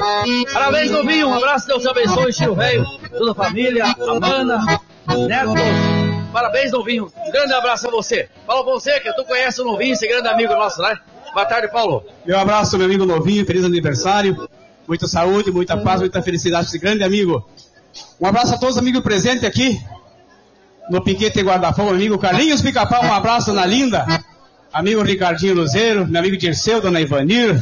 Parabéns, novinho. Um abraço, Deus te abençoe, tio velho, toda a família, a mana, netos. Parabéns, novinho. Um grande abraço a você. Paulo Fonseca, tu conhece o novinho, esse grande amigo nosso, né? Boa tarde, Paulo. Meu abraço, meu amigo novinho. Feliz aniversário. Muita saúde, muita paz, muita felicidade para esse grande amigo. Um abraço a todos os amigos presentes aqui no Piquete Guarda-Fogo, amigo Carlinhos Pica-Pau, um abraço na linda, amigo Ricardinho Luzeiro, meu amigo Dirceu, dona Ivanir,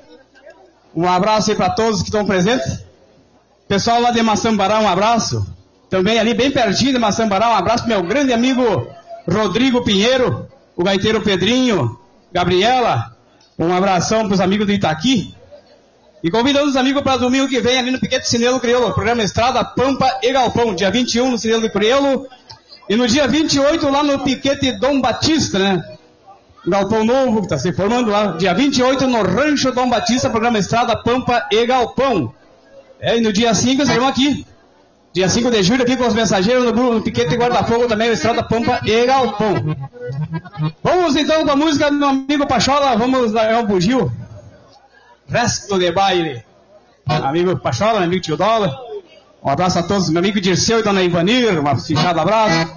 um abraço aí para todos que estão presentes, pessoal lá de Maçambará, um abraço, também ali bem pertinho de Maçambará, um abraço pro meu grande amigo Rodrigo Pinheiro, o gaiteiro Pedrinho, Gabriela, um abração pros amigos do Itaqui, e convidando os amigos para domingo que vem ali no Piquete Cinelo Crioulo, programa Estrada, Pampa e Galpão, dia 21 no Cinelo Crioulo, e no dia 28 lá no Piquete Dom Batista, né? Galpão novo que está se formando lá, dia 28 no Rancho Dom Batista, programa Estrada, Pampa e Galpão. E no dia 5 estaremos aqui, dia 5 de julho aqui com os mensageiros no Piquete Guarda-Fogo também, Estrada, Pampa e Galpão. Vamos então com a música do meu amigo Pachola, vamos dar um bugio. Resto de baile. Amigo Pachola, meu amigo Tio Dólar. Um abraço a todos, meu amigo Dirceu e dona Ivanir, uma fichada abraço.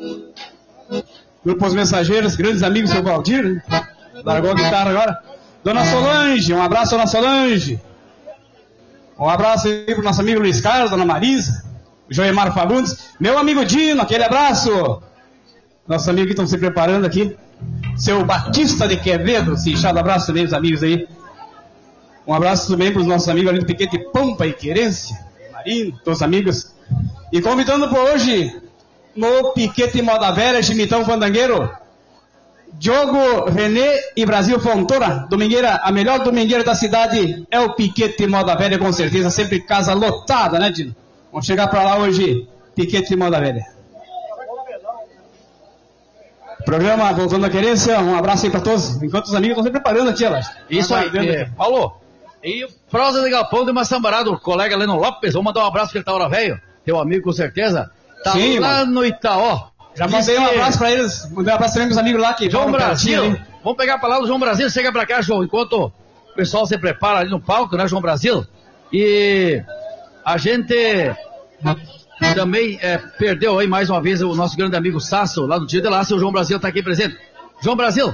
Grupos Mensageiros, grandes amigos, seu Valdir, largou a guitarra agora. Dona Solange, um abraço, dona Solange. Um abraço aí pro nosso amigo Luiz Carlos, dona Marisa, Joemar Fagundes, meu amigo Dino, aquele abraço. Nossos amigos que estão se preparando aqui. Seu Batista de Quevedo, fichada abraço também, os amigos aí. Um abraço também para os nossos amigos ali do Piquete Pampa e Querência, Marinho, todos os amigos. E convidando para hoje, no Piquete Moda Velha, Chimitão Fandangueiro, Diogo René e Brasil Fontoura, domingueira, a melhor domingueira da cidade é o Piquete Moda Velha, com certeza, sempre casa lotada, né, Dino? Vamos chegar para lá hoje, Piquete Moda Velha. Programa Voltando à Querência, um abraço aí para todos, enquanto os amigos estão se preparando aqui, Ela. Isso aí, Paulo. E prosa de Galpão de Maçambará, do colega Leno Lopes, vamos mandar um abraço para ele, tá hora velho, teu amigo com certeza, tá sim, lá no Itaó. Já mandei um abraço para eles, mandei um abraço também para os amigos lá que João Brasil, vamos pegar a palavra do João Brasil, chega para cá, João, enquanto o pessoal se prepara ali no palco, né, João Brasil, e a gente também perdeu aí mais uma vez o nosso grande amigo Sasso, lá no Dia de Laço, o João Brasil tá aqui presente. João Brasil,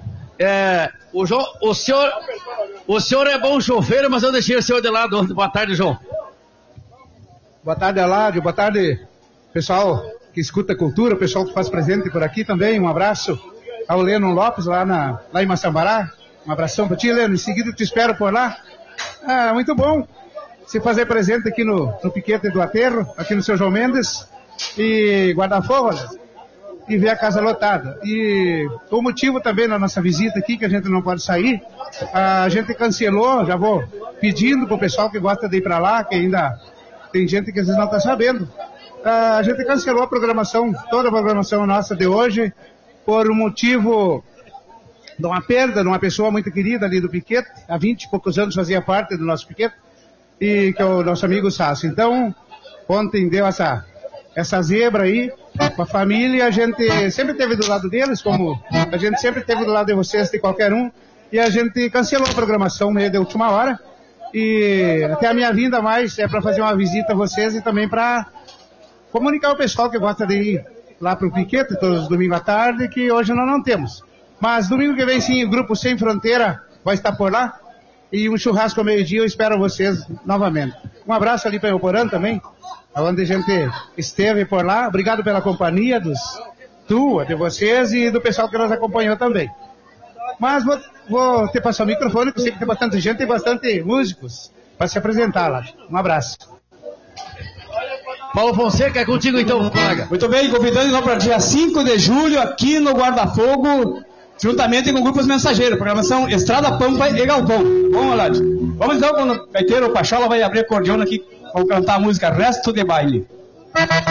o senhor é bom chofer, mas eu deixei o senhor de lado. Boa tarde, João. Boa tarde, Aládio. Boa tarde, pessoal que escuta a cultura, pessoal que faz presente por aqui também. Um abraço ao Leno Lopes, lá em Maçambará. Um abração para ti, Leno. Em seguida te espero por lá. Muito bom se fazer presente aqui no Piquete do Aterro, aqui no seu João Mendes. E Guarda-Fogo, né? E ver a casa lotada. E o motivo também da nossa visita aqui, que a gente não pode sair, a gente cancelou, já vou pedindo pro pessoal que gosta de ir para lá, que ainda tem gente que às vezes não está sabendo, a gente cancelou a programação, toda a programação nossa de hoje, por um motivo de uma perda de uma pessoa muito querida ali do Piquete, há 20 e poucos anos fazia parte do nosso Piquete, e que é o nosso amigo Sasso. Então, ontem deu essa zebra aí, com a família, a gente sempre esteve do lado deles, como a gente sempre esteve do lado de vocês, de qualquer um, e a gente cancelou a programação meio de última hora, e até a minha vinda mais é para fazer uma visita a vocês e também para comunicar ao pessoal que gosta de ir lá para o Piquete, todos os domingos à tarde, que hoje nós não temos. Mas domingo que vem sim, o Grupo Sem Fronteira vai estar por lá, e um churrasco ao meio-dia, eu espero vocês novamente. Um abraço ali para o Euporã também, onde a gente esteve por lá. Obrigado pela companhia de vocês e do pessoal que nos acompanhou também. Mas vou te passar o microfone, que eu sei que tem bastante gente e bastante músicos para se apresentar lá. Um abraço. Paulo Fonseca, é contigo então, colega. Muito bem, convidando para dia 5 de julho aqui no Guarda-Fogo, juntamente com o Grupos Mensageiros, programação Estrada, Pampa e Galpão. Vamos lá. Vamos então, quando o gaiteiro Pachola vai abrir a acordeona aqui, vamos cantar a música Resto de Baile.